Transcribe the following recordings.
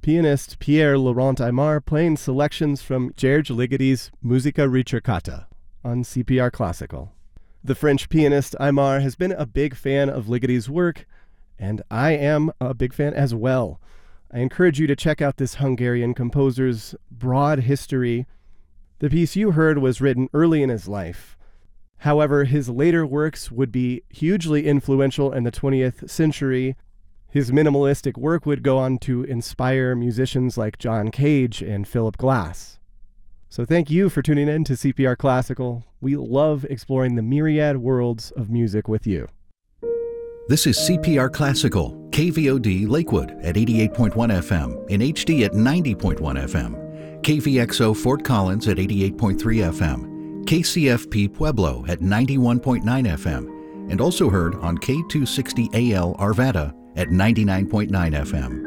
pianist Pierre Laurent Aimard playing selections from Serge Ligeti's Musica Ricercata on CPR Classical. The French pianist Aimard has been a big fan of Ligeti's work, and I am a big fan as well. I encourage you to check out this Hungarian composer's broad history. The piece you heard was written early in his life. However, his later works would be hugely influential in the 20th century. His minimalistic work would go on to inspire musicians like John Cage and Philip Glass. So thank you for tuning in to CPR Classical. We love exploring the myriad worlds of music with you. This is CPR Classical, KVOD Lakewood at 88.1 FM, in HD at 90.1 FM, KVXO Fort Collins at 88.3 FM, KCFP Pueblo at 91.9 FM, and also heard on K260AL Arvada at 99.9 FM.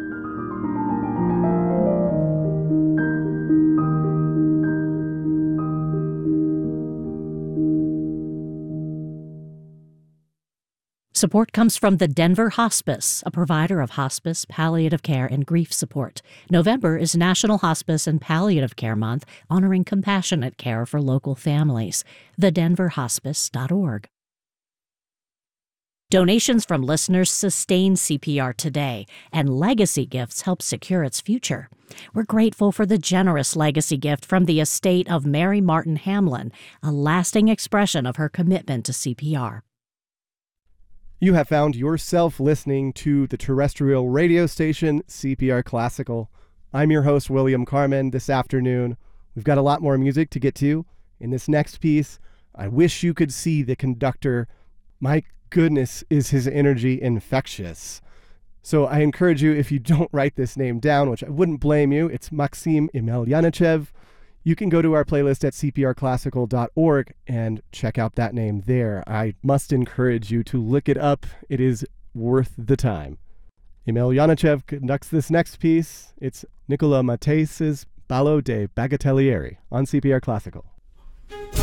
Support comes from the Denver Hospice, a provider of hospice, palliative care, and grief support. November is National Hospice and Palliative Care Month, honoring compassionate care for local families. TheDenverHospice.org. Donations from listeners sustain CPR today, and legacy gifts help secure its future. We're grateful for the generous legacy gift from the estate of Mary Martin Hamlin, a lasting expression of her commitment to CPR. You have found yourself listening to the terrestrial radio station CPR Classical. I'm your host, William Carmen. This afternoon, we've got a lot more music to get to. In this next piece, I wish you could see the conductor. My goodness, is his energy infectious. So I encourage you, if you don't write this name down, which I wouldn't blame you, it's Maxim Emelyanychev. You can go to our playlist at cprclassical.org and check out that name there. I must encourage you to look it up. It is worth the time. Emelyanychev conducts this next piece. It's Nicolas Matthys's Ballo dei Bagatelieri on CPR Classical.